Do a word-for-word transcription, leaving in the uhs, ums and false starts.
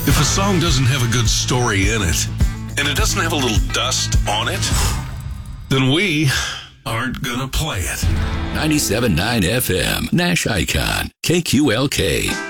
If a song doesn't have a good story in it, and it doesn't have a little dust on it, then we aren't gonna play it. ninety-seven point nine F M, Nash Icon, K Q L K.